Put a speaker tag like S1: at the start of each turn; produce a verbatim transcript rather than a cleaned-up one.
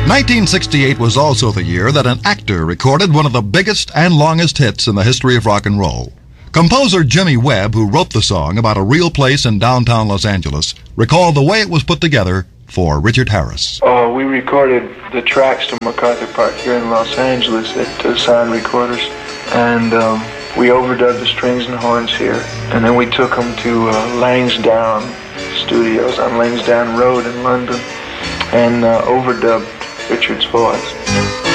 S1: nineteen sixty-eight was also the year that an actor recorded one of the biggest and longest hits in the history of rock and roll. Composer Jimmy Webb, who wrote the song about a real place in downtown Los Angeles, recalled the way it was put together for Richard Harris.
S2: Uh, we recorded the tracks to MacArthur Park here in Los Angeles at uh, Sound Recorders, and um, we overdubbed the strings and horns here, and then we took them to uh, Langsdown Studios on Langsdown Road in London, and uh, overdubbed Richard's voice.